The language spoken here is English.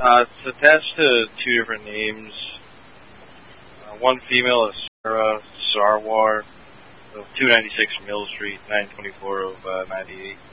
It's attached to two different names. One female is Sarah Sarwar of 296 Mill Street, 924 of 98.